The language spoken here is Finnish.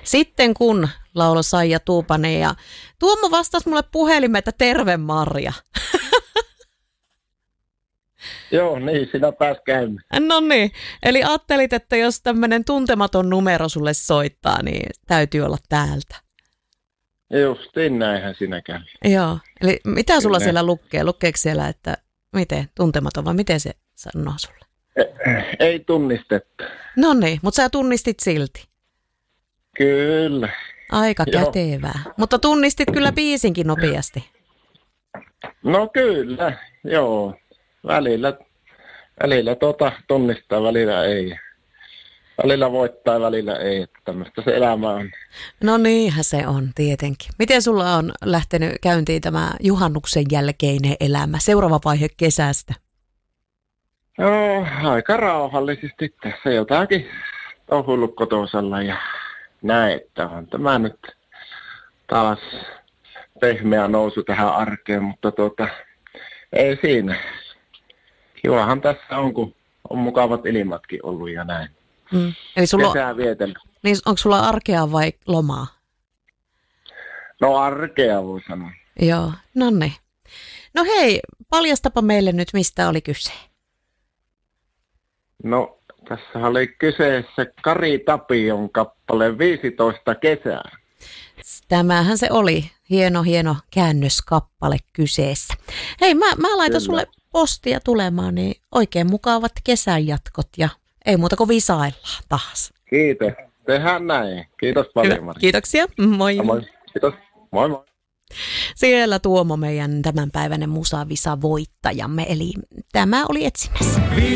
Sitten kun lauloi Saija Tuupanen ja Tuomo vastasi mulle puhelimeen, että terve Marja. Joo, niin, sinä pääs käymään. No niin, eli ajattelit, että jos tämmöinen tuntematon numero sulle soittaa, niin täytyy olla täältä. Justiin näinhän sinä käy. Joo, eli mitä sulla Kyllä. siellä lukee? Lukeeko siellä, että miten tuntematon vai miten se sanoo sulle? Ei tunnistettu. No niin, mutta sä tunnistit silti. Kyllä. Aika Joo. kätevää. Mutta tunnistit kyllä biisinkin nopeasti. No kyllä, joo. Välillä tunnistaa, välillä ei. Välillä voittaa, välillä ei. Että tämmöistä se elämä on. No niinhän se on tietenkin. Miten sulla on lähtenyt käyntiin tämä juhannuksen jälkeinen elämä, seuraava vaihe kesästä? Joo, aika rauhallisesti tässä jotakin touhullut kotosalla ja näin, että on tämä nyt taas pehmeä nousu tähän arkeen, mutta ei siinä. Kivahan tässä on, kun on mukavat ilmatkin ollut ja näin. Eli sulla Kesää vietellyt. niin onko sulla arkea vai lomaa? No arkea voi sanoa. Joo, no niin. No hei, paljastapa meille nyt, mistä oli kyse. No tässä oli kyseessä Kari Tapion kappale 15 kesää. Tämähän se oli. Hieno käännöskappale kyseessä. Hei, mä laitan Kyllä. sulle postia tulemaan, niin oikein mukavat kesän jatkot ja ei muuta kuin visaillaan taas. Kiitos. Tehdään näin. Kiitos paljon, Hyvä. Mari. Kiitoksia. Moi. Moi. Kiitos. Moi moi. Siellä Tuomo meidän tämänpäiväinen musavisa voittajamme, eli tämä oli etsimässä.